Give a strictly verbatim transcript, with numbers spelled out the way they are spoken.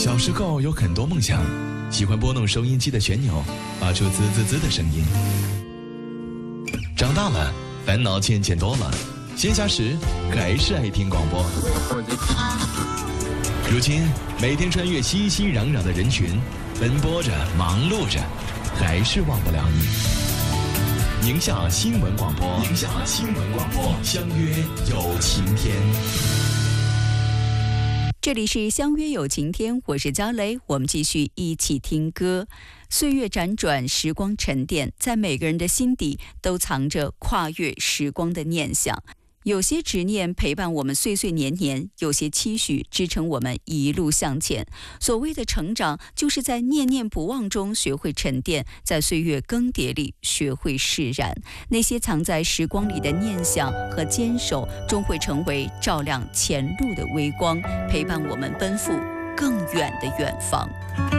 小时候有很多梦想，喜欢拨弄收音机的旋钮，发出滋滋滋的声音。长大了，烦恼渐渐多了，闲暇时还是爱听广播。如今，每天穿越熙熙攘攘的人群，奔波着，忙碌着，还是忘不了你。宁夏新闻广播，宁夏新闻广播，相约有晴天。 这里是相约有晴天，我是佳蕾，我们继续一起听歌。岁月辗转，时光沉淀，在每个人的心底都藏着跨越时光的念想。有些执念陪伴我们岁岁年年，有些期许支撑我们一路向前。所谓的成长，就是在念念不忘中学会沉淀，在岁月更迭里学会释然。那些藏在时光里的念想和坚守，终会成为照亮前路的微光，陪伴我们奔赴更远的远方。